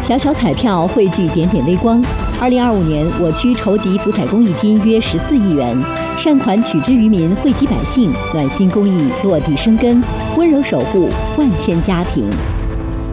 小小彩票汇聚点点微光。2025年，我区筹集福彩公益金约14亿元，善款取之于民，惠及百姓，暖心公益落地生根，温柔守护万千家庭。